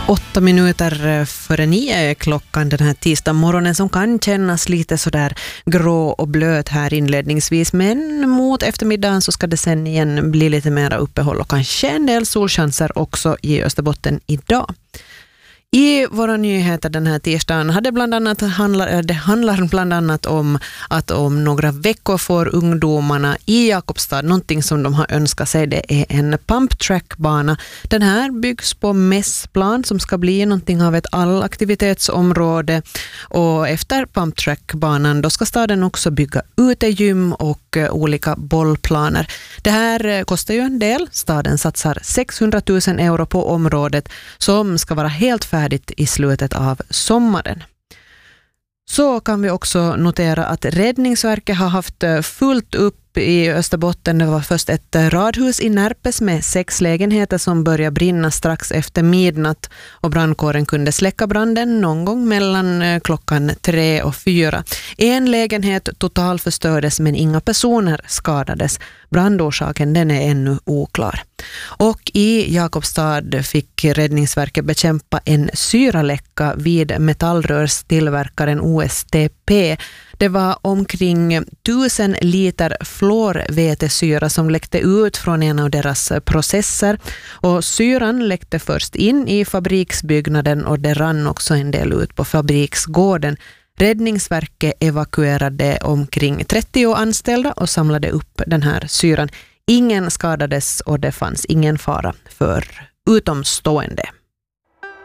8:08 är klockan den här tisdag morgonen som kan kännas lite sådär grå och blöt här inledningsvis, men mot eftermiddagen så ska det sen igen bli lite mera uppehåll och kanske en del solchanser också i Österbotten idag. I våra nyheter den här tisdagen handlar bland annat om att om några veckor får ungdomarna i Jakobstad någonting som de har önskat sig. Det är en pumptrackbana. Den här byggs på mässplan som ska bli någonting av ett allaktivitetsområde, och efter pumptrackbanan då ska staden också bygga utegym och olika bollplaner. Det här kostar ju en del. Staden satsar 600 000 euro på området som ska vara helt färdigt i slutet av sommaren. Så kan vi också notera att Räddningsverket har haft fullt upp i Österbotten. Det var först ett radhus i Närpes med 6 lägenheter som började brinna strax efter midnatt, och brandkåren kunde släcka branden någon gång mellan klockan 3 och 4. En lägenhet totalförstördes men inga personer skadades. Brandorsaken den är ännu oklar. Och i Jakobstad fick Räddningsverket bekämpa en syraläcka vid metallrörstillverkaren OSTP. Det var omkring 1000 liter fluorvetesyra som läckte ut från en av deras processer, och syran läckte först in i fabriksbyggnaden och det rann också en del ut på fabriksgården. Räddningsverket evakuerade omkring 30 anställda och samlade upp den här syran. Ingen skadades och det fanns ingen fara för utomstående.